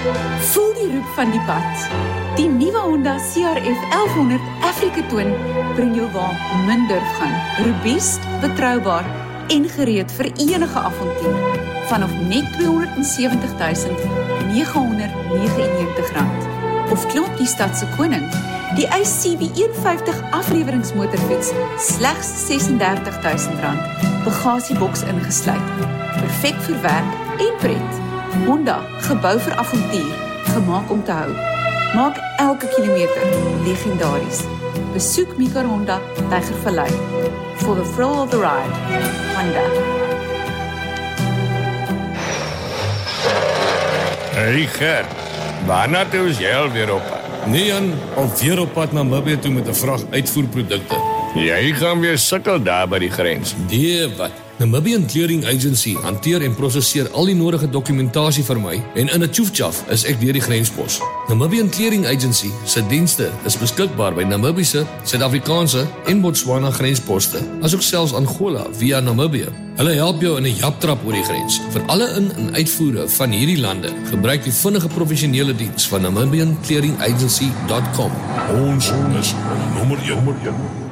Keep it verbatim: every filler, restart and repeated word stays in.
Voel die roep van die pad. Die nuwe Honda C R F elf honderd Afrika Twin bring jou waar min durf gaan. Robuust, betroubaar en gereed vir enige avontuur. Vanaf net tweehonderdsewentig duisend negenhonderd negenennegentig rand. Of klim op die stadse koning, die I C B een vyftig afleweringsmotorfiets, slegs sesendertig duisend rand, bagasieboks ingesluit. Perfek vir werk en pret. Honda, gebou vir avontuur, gemaak om te hou. Maak elke kilometer legendaries. Besoek Mekar Honda, Tygervallei. For the thrill of the ride, Honda. Hey Gert, waarna toe is jy alweer op? Nee Jan, alweer op pad Namibië toe met 'n vrag uitvoerprodukte. Jy gaan weer sukkel daar by die grens. Nee, wat? Namibian Clearing Agency hanteer en prosesseer al die nodige dokumentasie vir my en in 'n tjoefjaf is ek deur die grenspos. Namibian Clearing Agency se dienste is beskikbaar by Namibiese, Suid-Afrikaanse en Botswana grensposte, asook selfs Angola via Namibië. Hulle help jou in 'n japtrap oor die grens. Vir alle in- en uitvoere van hierdie lande, gebruik die vinnige professionele diens van namibian clearing agency dot com. Ons is nommer een.